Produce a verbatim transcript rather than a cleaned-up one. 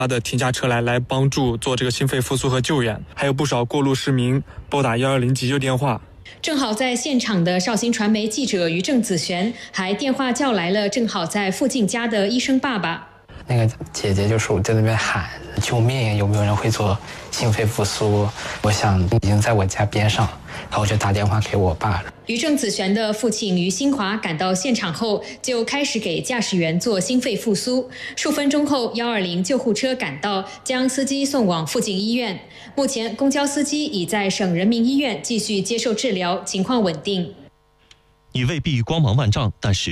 他的停下车来来帮助做这个心肺复苏和救援，还有不少过路市民拨打一二零急救电话。 正好在现场的绍兴传媒记者于郑子璇还电话叫来了正好在附近家的医生爸爸。 那个姐姐就说在那边喊救命，有没有人会做心肺复苏？我想已经在我家边上，然后我就打电话给我爸。 于郑子璇的父亲于新华赶到现场后，就开始给驾驶员做心肺复苏。数分钟后，一二零救护车赶到，将司机送往附近医院。目前，公交司机已在省人民医院继续接受治疗，情况稳定。 你未必光芒万丈，但是